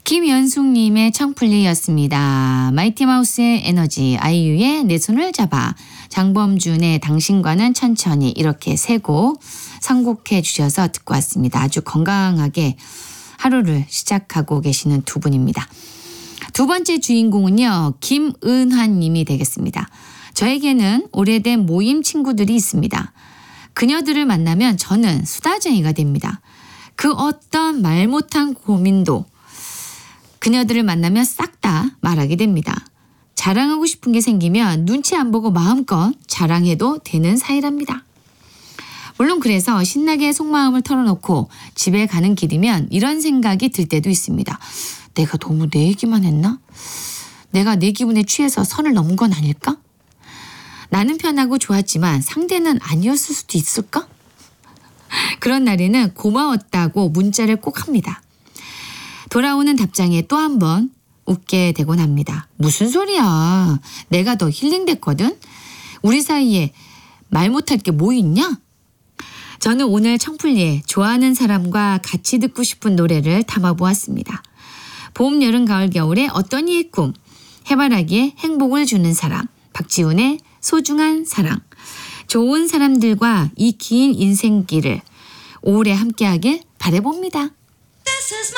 김연숙님의 청플리였습니다. 마이티마우스의 에너지, 아이유의 내 손을 잡아, 장범준의 당신과는 천천히, 이렇게 세 곡 선곡해 주셔서 듣고 왔습니다. 아주 건강하게 하루를 시작하고 계시는 두 분입니다. 두 번째 주인공은요, 김은환님이 되겠습니다. 저에게는 오래된 모임 친구들이 있습니다. 그녀들을 만나면 저는 수다쟁이가 됩니다. 그 어떤 말 못한 고민도 그녀들을 만나면 싹 다 말하게 됩니다. 자랑하고 싶은 게 생기면 눈치 안 보고 마음껏 자랑해도 되는 사이랍니다. 물론 그래서 신나게 속마음을 털어놓고 집에 가는 길이면 이런 생각이 들 때도 있습니다. 내가 너무 내 얘기만 했나? 내가 내 기분에 취해서 선을 넘은 건 아닐까? 나는 편하고 좋았지만 상대는 아니었을 수도 있을까? 그런 날에는 고마웠다고 문자를 꼭 합니다. 돌아오는 답장에 또 한 번 웃게 되곤 합니다. 무슨 소리야. 내가 더 힐링됐거든. 우리 사이에 말 못할 게 뭐 있냐? 저는 오늘 청플리에 좋아하는 사람과 같이 듣고 싶은 노래를 담아보았습니다. 봄, 여름, 가을, 겨울에 어떤 이의 꿈, 해바라기에 행복을 주는 사람, 박지훈의 소중한 사랑. 좋은 사람들과 이 긴 인생길을 오래 함께하길 바라봅니다.